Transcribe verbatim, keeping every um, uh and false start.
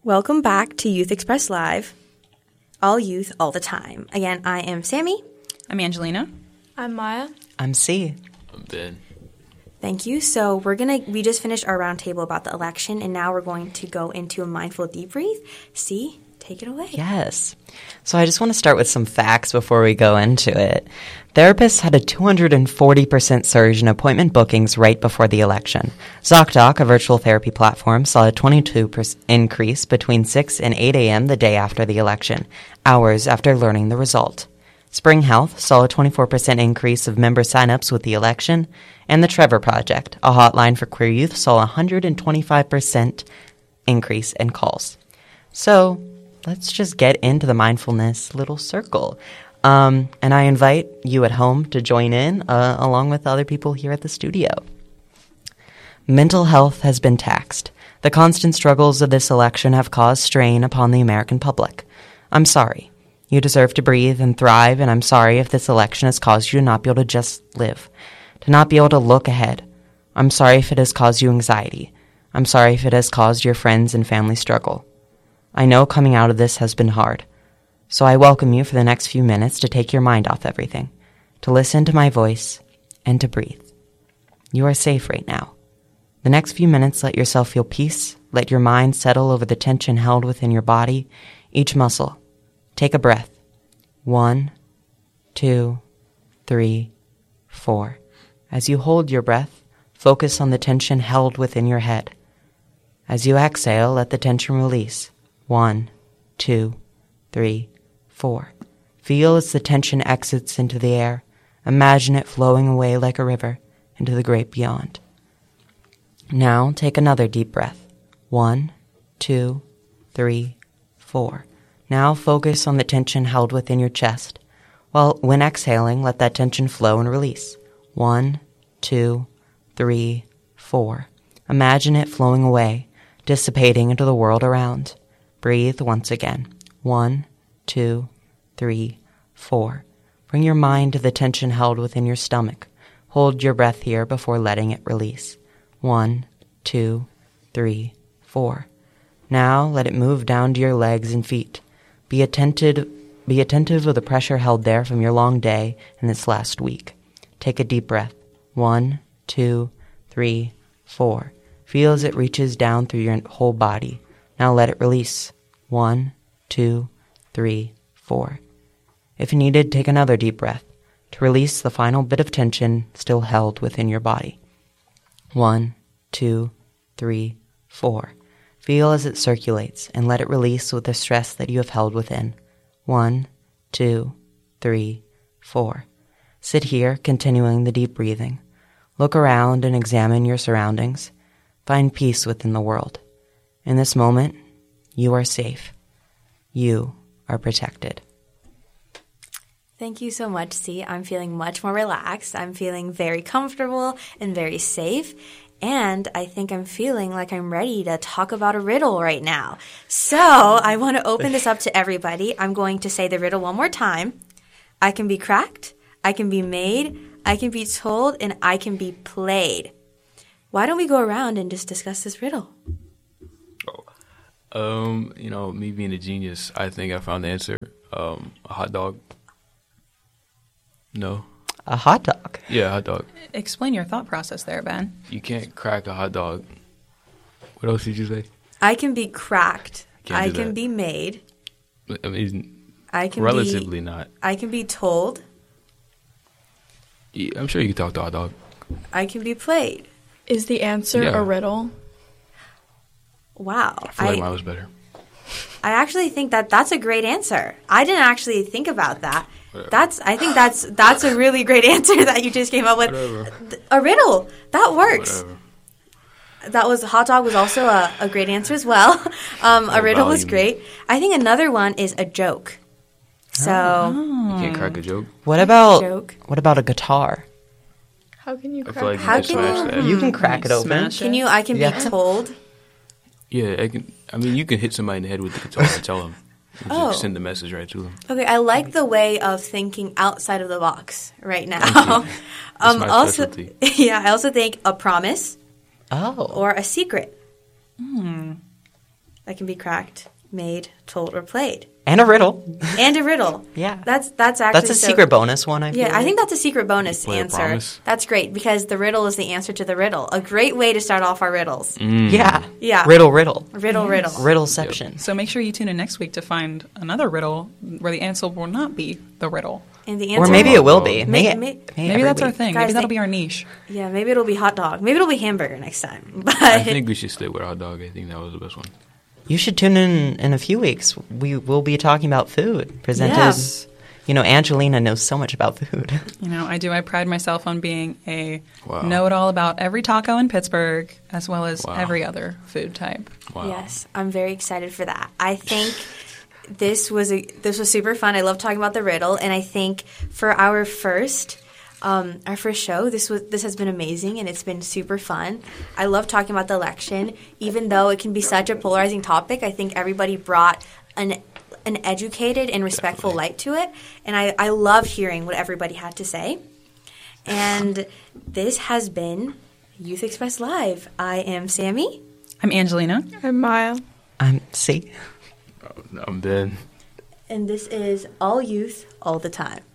Welcome back to Youth Express Live, all youth, all the time. Again, I am Sammy. I'm Angelina. I'm Maya. I'm C. I'm Ben. Thank you. So we're gonna we just finished our roundtable about the election, and now we're going to go into a mindful debrief. C, take it away. Yes. So I just want to start with some facts before we go into it. Therapists had a two hundred forty percent surge in appointment bookings right before the election. ZocDoc, a virtual therapy platform, saw a twenty-two percent increase between six and eight a.m. the day after the election, hours after learning the result. Spring Health saw a twenty-four percent increase of member signups with the election, and the Trevor Project, a hotline for queer youth, saw a one hundred twenty-five percent increase in calls. So let's just get into the mindfulness little circle. Um, and I invite you at home to join in, uh, along with other people here at the studio. Mental health has been taxed. The constant struggles of this election have caused strain upon the American public. I'm sorry. You deserve to breathe and thrive, and I'm sorry if this election has caused you to not be able to just live, to not be able to look ahead. I'm sorry if it has caused you anxiety. I'm sorry if it has caused your friends and family struggle. I know coming out of this has been hard. So I welcome you for the next few minutes to take your mind off everything, to listen to my voice, and to breathe. You are safe right now. The next few minutes, let yourself feel peace. Let your mind settle over the tension held within your body, each muscle. Take a breath. One, two, three, four. As you hold your breath, focus on the tension held within your head. As you exhale, let the tension release. One, two, three, four. Feel as the tension exits into the air. Imagine it flowing away like a river into the great beyond. Now take another deep breath. One, two, three, four. Now focus on the tension held within your chest. Well, when exhaling, let that tension flow and release. One, two, three, four. Imagine it flowing away, dissipating into the world around. Breathe once again. One, two, three, four. Bring your mind to the tension held within your stomach. Hold your breath here before letting it release. One, two, three, four. Now let it move down to your legs and feet. Be attentive, be attentive of the pressure held there from your long day and this last week. Take a deep breath. One, two, three, four. Feel as it reaches down through your whole body. Now let it release. One, two, three, four. If needed, take another deep breath to release the final bit of tension still held within your body. One, two, three, four. Feel as it circulates and let it release with the stress that you have held within. One, two, three, four. Sit here, continuing the deep breathing. Look around and examine your surroundings. Find peace within the world. In this moment, you are safe. You are protected. Thank you so much, C. I'm feeling much more relaxed. I'm feeling very comfortable and very safe. And I think I'm feeling like I'm ready to talk about a riddle right now. So I want to open this up to everybody. I'm going to say the riddle one more time. I can be cracked, I can be made, I can be told, and I can be played. Why don't we go around and just discuss this riddle? Oh, um, you know, me being a genius, I think I found the answer. Um, a hot dog. No. A hot dog? Yeah, a hot dog. Explain your thought process there, Ben. You can't crack a hot dog. What else did you say? I can be cracked. Can't I do can that. be made. I mean, I can relatively be, not. I can be told. Yeah, I'm sure you can talk to a hot dog. I can be played. Is the answer Yeah. a riddle? Wow. I feel like mine was better. I actually think that that's a great answer. I didn't actually think about that. Whatever. That's. I think that's that's a really great answer that you just came up with. Whatever. A riddle. That works. Whatever. That was hot dog was also a, a great answer as well. Um, a No riddle was volume. great. I think another one is a joke. So You can't crack a joke. What about joke. what about a guitar? How can you I crack feel like you How can can smash you- that. You can crack it open. Smash can it. you? I can Yeah. be told. Yeah, I can. I mean, you can hit somebody in the head with the guitar and tell them. You Oh. just send the message right to them. Okay, I like the way of thinking outside of the box right now. Thank you. That's my also, specialty. yeah, I also think a promise Oh. or a secret. that can be cracked, made, told, or played. And a riddle. And a riddle. Yeah. That's that's actually That's a so- secret bonus one, I feel Yeah, I like. think that's a secret bonus Play a answer. promise. That's great because the riddle is the answer to the riddle. A great way to start off our riddles. Yeah. Yeah. Riddle, riddle. Riddle, riddle. Riddleception. So make sure you tune in next week to find another riddle where the answer will not be the riddle. And the Or answer maybe it will be. May- May, may- may Maybe every that's our week. thing. Guys, Maybe that'll they- be our niche. Yeah, maybe it'll be hot dog. Maybe it'll be hamburger next time. But I think we should stick with hot dog. I think that was the best one. You should tune in in a few weeks. We will be talking about food. Presented, Yes. you know, Angelina knows so much about food. You know, I do. I pride myself on being a Wow. know-it-all about every taco in Pittsburgh, as well as Wow. every other food type. Wow. yes, I'm very excited for that. I think this was a this was super fun. I love talking about the riddle, and I think for our first um, our first show, this was this has been amazing, and it's been super fun. I love talking about the election, even though it can be such a polarizing topic. I think everybody brought an an educated and respectful Definitely. light to it, and I I love hearing what everybody had to say. And this has been Youth Express Live. I am Sammy. I'm Angelina. I'm Maya. Um, see? I'm Ben. And this is All Youth, All the Time.